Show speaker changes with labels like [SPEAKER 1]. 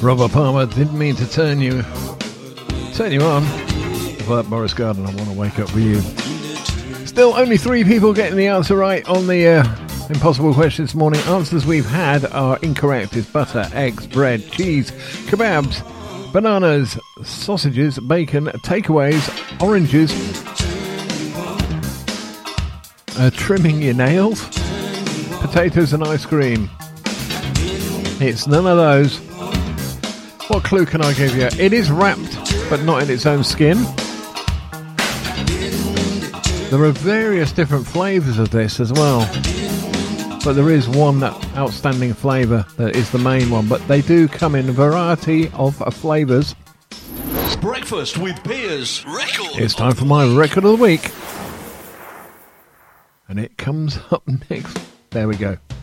[SPEAKER 1] Robert Palmer, didn't mean to turn you on. But Boris Garden, I want to wake up with you. Still only 3 people getting the answer right on the impossible question this morning. Answers we've had are incorrect. It's butter, eggs, bread, cheese, kebabs, bananas, sausages, bacon, takeaways, oranges, trimming your nails, potatoes and ice cream. It's none of those. What clue can I give you? It is wrapped, but not in its own skin. There are various different flavours of this as well, but there is one outstanding flavour that is the main one, but they do come in a variety of flavours.
[SPEAKER 2] Breakfast with Piers. Record.
[SPEAKER 1] It's time for my record of the week, and it comes up next. There we go.